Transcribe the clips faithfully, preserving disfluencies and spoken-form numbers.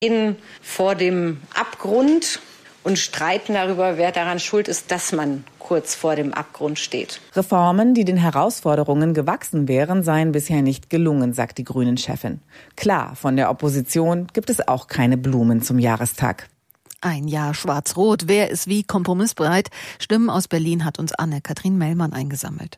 stehen vor dem Abgrund und streiten darüber, wer daran schuld ist, dass man kurz vor dem Abgrund steht. Reformen, die den Herausforderungen gewachsen wären, seien bisher nicht gelungen, sagt die Grünen-Chefin. Klar, von der Opposition gibt es auch keine Blumen zum Jahrestag. Ein Jahr schwarz-rot. Wer ist wie kompromissbereit? Stimmen aus Berlin hat uns Anne-Kathrin Mellmann eingesammelt.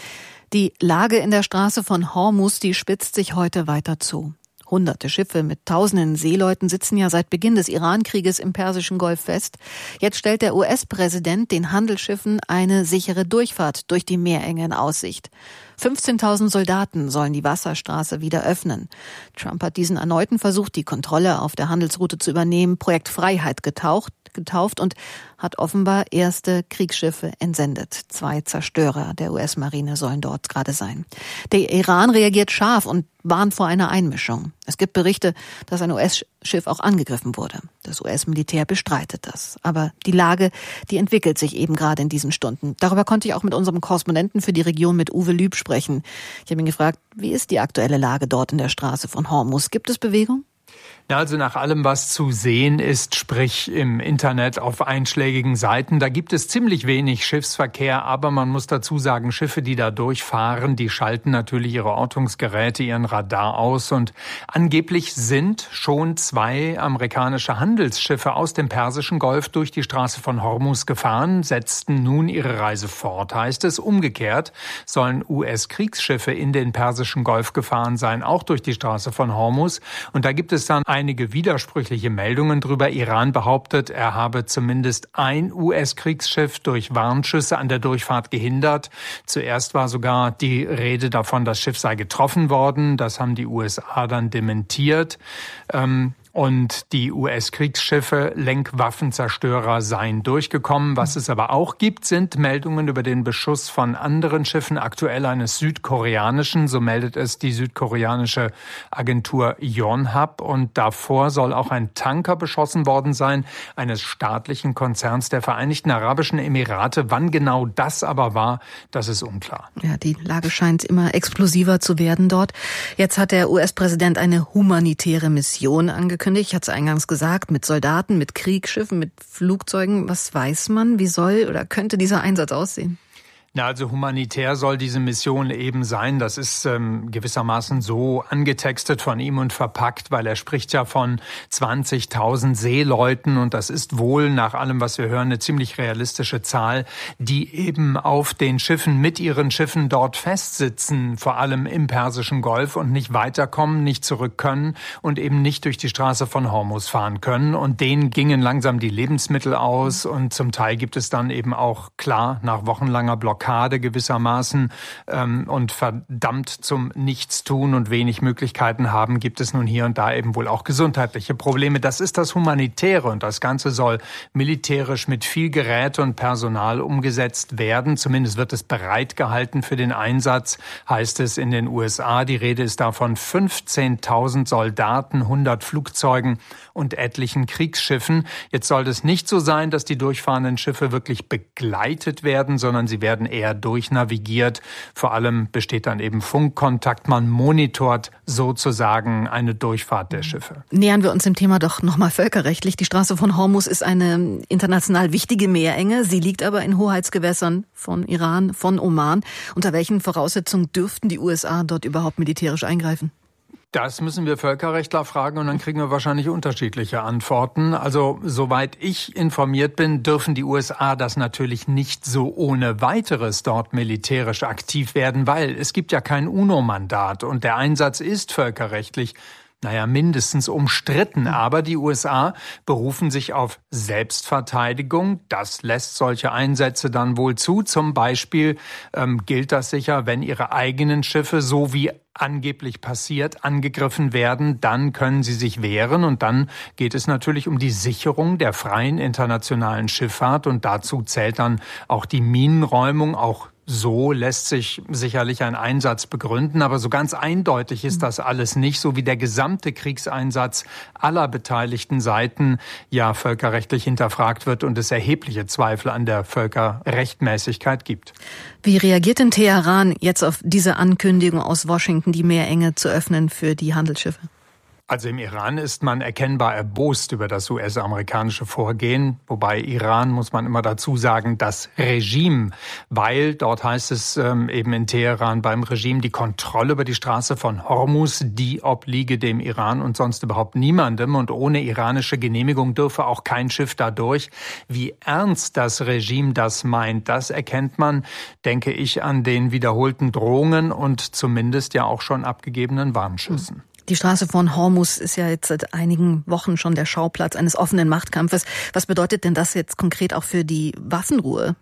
Die Lage in der Straße von Hormuz, die spitzt sich heute weiter zu. Hunderte Schiffe mit tausenden Seeleuten sitzen ja seit Beginn des Iran-Krieges im Persischen Golf fest. Jetzt stellt der U S-Präsident den Handelsschiffen eine sichere Durchfahrt durch die Meerenge in Aussicht. fünfzehntausend Soldaten sollen die Wasserstraße wieder öffnen. Trump hat diesen erneuten Versuch, die Kontrolle auf der Handelsroute zu übernehmen, Projekt Freiheit getaucht, getauft und hat offenbar erste Kriegsschiffe entsendet. Zwei Zerstörer der U S-Marine sollen dort gerade sein. Der Iran reagiert scharf und warnt vor einer Einmischung. Es gibt Berichte, dass ein U S-Schiff auch angegriffen wurde. Das U S-Militär bestreitet das. Aber die Lage, die entwickelt sich eben gerade in diesen Stunden. Darüber konnte ich auch mit unserem Korrespondenten für die Region, mit Uwe Lüb, sprechen. Ich habe ihn gefragt, wie ist die aktuelle Lage dort in der Straße von Hormuz? Gibt es Bewegung? Ja, also nach allem, was zu sehen ist, sprich im Internet auf einschlägigen Seiten, da gibt es ziemlich wenig Schiffsverkehr, aber man muss dazu sagen, Schiffe, die da durchfahren, die schalten natürlich ihre Ortungsgeräte, ihren Radar aus und angeblich sind schon zwei amerikanische Handelsschiffe aus dem Persischen Golf durch die Straße von Hormuz gefahren, setzten nun ihre Reise fort, heißt es. Umgekehrt sollen U S-Kriegsschiffe in den Persischen Golf gefahren sein, auch durch die Straße von Hormuz, und da gibt es dann einige widersprüchliche Meldungen drüber. Iran behauptet, er habe zumindest ein U S-Kriegsschiff durch Warnschüsse an der Durchfahrt gehindert. Zuerst war sogar die Rede davon, das Schiff sei getroffen worden. Das haben die U S A dann dementiert. Ähm, Und die U S-Kriegsschiffe, Lenkwaffenzerstörer seien durchgekommen. Was es aber auch gibt, sind Meldungen über den Beschuss von anderen Schiffen, aktuell eines südkoreanischen, so meldet es die südkoreanische Agentur Yonhap. Und davor soll auch ein Tanker beschossen worden sein, eines staatlichen Konzerns der Vereinigten Arabischen Emirate. Wann genau das aber war, das ist unklar. Ja, die Lage scheint immer explosiver zu werden dort. Jetzt hat der U S-Präsident eine humanitäre Mission angekündigt. Ich hatte es eingangs gesagt, mit Soldaten, mit Kriegsschiffen, mit Flugzeugen. Was weiß man? Wie soll oder könnte dieser Einsatz aussehen? Na, also humanitär soll diese Mission eben sein. Das ist ähm, gewissermaßen so angetextet von ihm und verpackt, weil er spricht ja von zwanzigtausend Seeleuten und das ist wohl nach allem, was wir hören, eine ziemlich realistische Zahl, die eben auf den Schiffen, mit ihren Schiffen dort festsitzen, vor allem im Persischen Golf und nicht weiterkommen, nicht zurück können und eben nicht durch die Straße von Hormuz fahren können. Und denen gingen langsam die Lebensmittel aus und zum Teil gibt es dann eben auch, klar, nach wochenlanger Blockade gewissermaßen ähm, und verdammt zum Nichtstun und wenig Möglichkeiten haben, gibt es nun hier und da eben wohl auch gesundheitliche Probleme. Das ist das Humanitäre und das Ganze soll militärisch mit viel Geräte und Personal umgesetzt werden. Zumindest wird es bereitgehalten für den Einsatz, heißt es in den U S A. Die Rede ist davon fünfzehntausend Soldaten, hundert Flugzeugen und etlichen Kriegsschiffen. Jetzt soll es nicht so sein, dass die durchfahrenden Schiffe wirklich begleitet werden, sondern sie werden eher durchnavigiert. Vor allem besteht dann eben Funkkontakt. Man monitort sozusagen eine Durchfahrt der Schiffe. Nähern wir uns dem Thema doch nochmal völkerrechtlich. Die Straße von Hormuz ist eine international wichtige Meerenge. Sie liegt aber in Hoheitsgewässern von Iran, von Oman. Unter welchen Voraussetzungen dürften die U S A dort überhaupt militärisch eingreifen? Das müssen wir Völkerrechtler fragen und dann kriegen wir wahrscheinlich unterschiedliche Antworten. Also soweit ich informiert bin, dürfen die U S A das natürlich nicht so ohne weiteres dort militärisch aktiv werden, weil es gibt ja kein UNO-Mandat und der Einsatz ist völkerrechtlich naja, mindestens umstritten. Aber die U S A berufen sich auf Selbstverteidigung. Das lässt solche Einsätze dann wohl zu. Zum Beispiel ähm, gilt das sicher, wenn ihre eigenen Schiffe, so wie angeblich passiert, angegriffen werden, dann können sie sich wehren. Und dann geht es natürlich um die Sicherung der freien internationalen Schifffahrt. Und dazu zählt dann auch die Minenräumung, auch so lässt sich sicherlich ein Einsatz begründen, aber so ganz eindeutig ist das alles nicht, so wie der gesamte Kriegseinsatz aller beteiligten Seiten ja völkerrechtlich hinterfragt wird und es erhebliche Zweifel an der Völkerrechtmäßigkeit gibt. Wie reagiert denn Teheran jetzt auf diese Ankündigung aus Washington, die Meerenge zu öffnen für die Handelsschiffe? Also im Iran ist man erkennbar erbost über das U S-amerikanische Vorgehen, wobei Iran, muss man immer dazu sagen, das Regime, weil dort heißt es ähm, eben in Teheran beim Regime, die Kontrolle über die Straße von Hormuz, die obliege dem Iran und sonst überhaupt niemandem und ohne iranische Genehmigung dürfe auch kein Schiff da durch. Wie ernst das Regime das meint, das erkennt man, denke ich, an den wiederholten Drohungen und zumindest ja auch schon abgegebenen Warnschüssen. Die Straße von Hormuz ist ja jetzt seit einigen Wochen schon der Schauplatz eines offenen Machtkampfes. Was bedeutet denn das jetzt konkret auch für die Waffenruhe?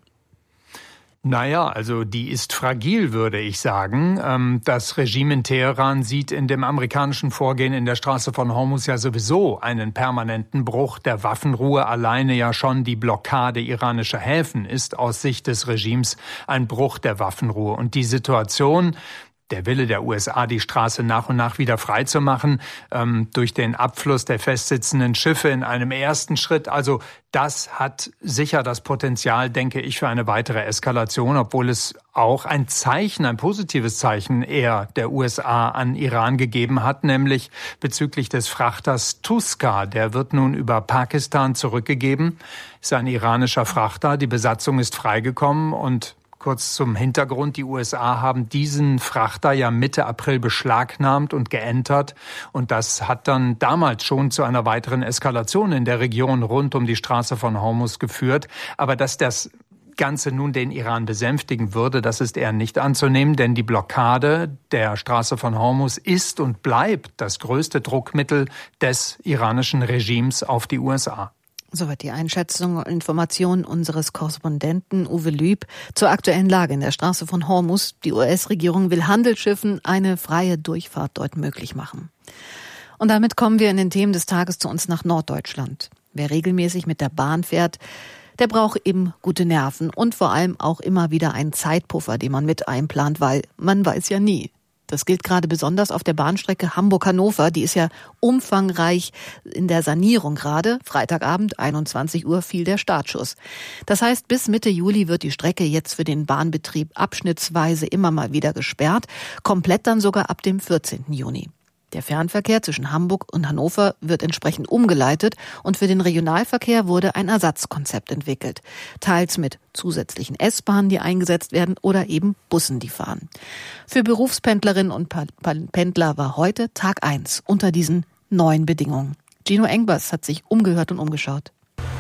Naja, also die ist fragil, würde ich sagen. Das Regime in Teheran sieht in dem amerikanischen Vorgehen in der Straße von Hormuz ja sowieso einen permanenten Bruch der Waffenruhe. Alleine ja schon die Blockade iranischer Häfen ist aus Sicht des Regimes ein Bruch der Waffenruhe. Und die Situation, der Wille der U S A, die Straße nach und nach wieder freizumachen, ähm, durch den Abfluss der festsitzenden Schiffe in einem ersten Schritt. Also das hat sicher das Potenzial, denke ich, für eine weitere Eskalation, obwohl es auch ein Zeichen, ein positives Zeichen eher der U S A an Iran gegeben hat, nämlich bezüglich des Frachters Tuska. Der wird nun über Pakistan zurückgegeben. Ist ein iranischer Frachter. Die Besatzung ist freigekommen und kurz zum Hintergrund, die U S A haben diesen Frachter ja Mitte April beschlagnahmt und geentert. Und das hat dann damals schon zu einer weiteren Eskalation in der Region rund um die Straße von Hormuz geführt. Aber dass das Ganze nun den Iran besänftigen würde, das ist eher nicht anzunehmen, denn die Blockade der Straße von Hormuz ist und bleibt das größte Druckmittel des iranischen Regimes auf die U S A. Soweit die Einschätzung und Informationen unseres Korrespondenten Uwe Lüb zur aktuellen Lage in der Straße von Hormuz. Die U S-Regierung will Handelsschiffen eine freie Durchfahrt dort möglich machen. Und damit kommen wir in den Themen des Tages zu uns nach Norddeutschland. Wer regelmäßig mit der Bahn fährt, der braucht eben gute Nerven und vor allem auch immer wieder einen Zeitpuffer, den man mit einplant, weil man weiß ja nie. Das gilt gerade besonders auf der Bahnstrecke Hamburg-Hannover. Die ist ja umfangreich in der Sanierung gerade. Freitagabend, einundzwanzig Uhr, fiel der Startschuss. Das heißt, bis Mitte Juli wird die Strecke jetzt für den Bahnbetrieb abschnittsweise immer mal wieder gesperrt. Komplett dann sogar ab dem vierzehnten Juni. Der Fernverkehr zwischen Hamburg und Hannover wird entsprechend umgeleitet und für den Regionalverkehr wurde ein Ersatzkonzept entwickelt. Teils mit zusätzlichen S-Bahnen, die eingesetzt werden, oder eben Bussen, die fahren. Für Berufspendlerinnen und Pendler war heute Tag eins unter diesen neuen Bedingungen. Gino Engbers hat sich umgehört und umgeschaut.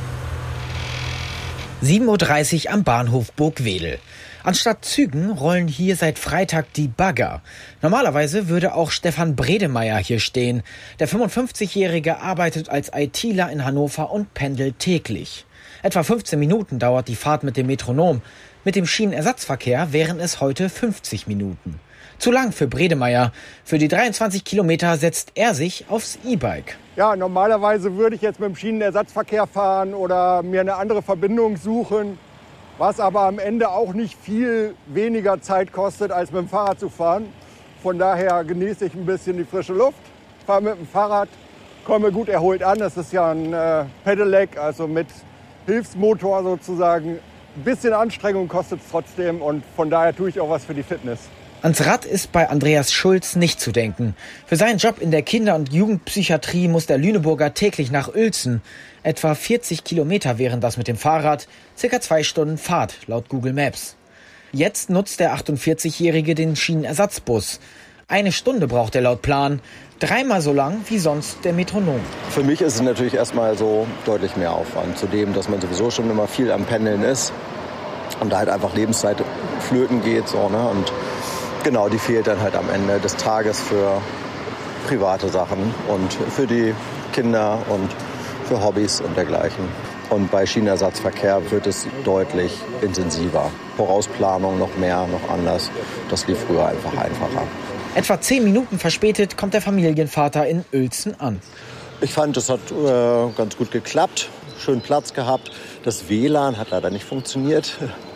sieben Uhr dreißig am Bahnhof Burgwedel. Anstatt Zügen rollen hier seit Freitag die Bagger. Normalerweise würde auch Stefan Bredemeier hier stehen. Der fünfundfünfzigjährige arbeitet als ITler in Hannover und pendelt täglich. Etwa fünfzehn Minuten dauert die Fahrt mit dem Metronom. Mit dem Schienenersatzverkehr wären es heute fünfzig Minuten. Zu lang für Bredemeier. Für die dreiundzwanzig Kilometer setzt er sich aufs E-Bike. Ja, normalerweise würde ich jetzt mit dem Schienenersatzverkehr fahren oder mir eine andere Verbindung suchen, was aber am Ende auch nicht viel weniger Zeit kostet, als mit dem Fahrrad zu fahren. Von daher genieße ich ein bisschen die frische Luft, fahre mit dem Fahrrad, komme gut erholt an. Das ist ja ein äh, Pedelec, also mit Hilfsmotor sozusagen. Ein bisschen Anstrengung kostet es trotzdem und von daher tue ich auch was für die Fitness. Ans Rad ist bei Andreas Schulz nicht zu denken. Für seinen Job in der Kinder- und Jugendpsychiatrie muss der Lüneburger täglich nach Uelzen. Etwa vierzig Kilometer wären das mit dem Fahrrad, circa zwei Stunden Fahrt laut Google Maps. Jetzt nutzt der achtundvierzigjährige den Schienenersatzbus. Eine Stunde braucht er laut Plan, dreimal so lang wie sonst der Metronom. Für mich ist es natürlich erstmal so deutlich mehr Aufwand, zudem, dass man sowieso schon immer viel am Pendeln ist und da halt einfach Lebenszeit flöten geht, so, ne? Und genau, die fehlt dann halt am Ende des Tages für private Sachen und für die Kinder und für Hobbys und dergleichen. Und bei Schienenersatzverkehr wird es deutlich intensiver. Vorausplanung noch mehr, noch anders. Das lief früher einfach einfacher. Etwa zehn Minuten verspätet kommt der Familienvater in Uelzen an. Ich fand, es hat äh, ganz gut geklappt, schön Platz gehabt. Das W L A N hat leider nicht funktioniert.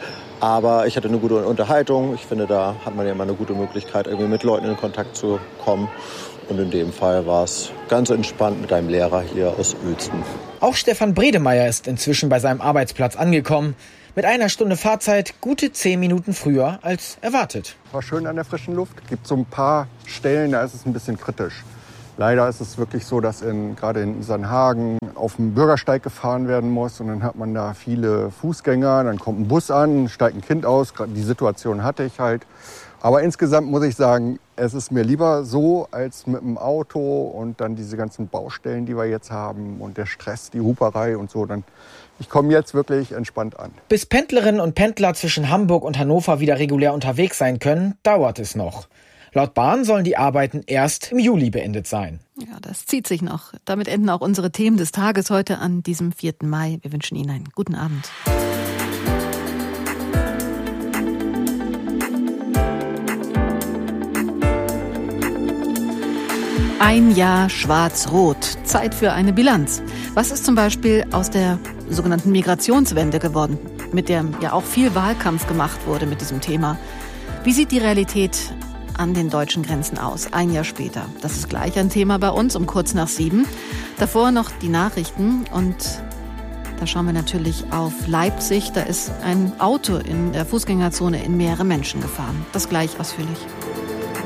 Aber ich hatte eine gute Unterhaltung. Ich finde, da hat man ja immer eine gute Möglichkeit, irgendwie mit Leuten in Kontakt zu kommen. Und in dem Fall war es ganz entspannt mit einem Lehrer hier aus Uelzen. Auch Stefan Bredemeier ist inzwischen bei seinem Arbeitsplatz angekommen. Mit einer Stunde Fahrzeit gute zehn Minuten früher als erwartet. War schön an der frischen Luft. Es gibt so ein paar Stellen, da ist es ein bisschen kritisch. Leider ist es wirklich so, dass in, gerade in Isernhagen auf dem Bürgersteig gefahren werden muss. Und dann hat man da viele Fußgänger, dann kommt ein Bus an, steigt ein Kind aus. Die Situation hatte ich halt. Aber insgesamt muss ich sagen, es ist mir lieber so als mit dem Auto und dann diese ganzen Baustellen, die wir jetzt haben und der Stress, die Huperei und so. Dann, ich komme jetzt wirklich entspannt an. Bis Pendlerinnen und Pendler zwischen Hamburg und Hannover wieder regulär unterwegs sein können, dauert es noch. Laut Bahn sollen die Arbeiten erst im Juli beendet sein. Ja, das zieht sich noch. Damit enden auch unsere Themen des Tages heute an diesem vierten Mai. Wir wünschen Ihnen einen guten Abend. Ein Jahr Schwarz-Rot. Zeit für eine Bilanz. Was ist zum Beispiel aus der sogenannten Migrationswende geworden, mit der ja auch viel Wahlkampf gemacht wurde mit diesem Thema? Wie sieht die Realität an den deutschen Grenzen aus, ein Jahr später? Das ist gleich ein Thema bei uns um kurz nach sieben. Davor noch die Nachrichten und da schauen wir natürlich auf Leipzig. Da ist ein Auto in der Fußgängerzone in mehrere Menschen gefahren. Das gleich ausführlich.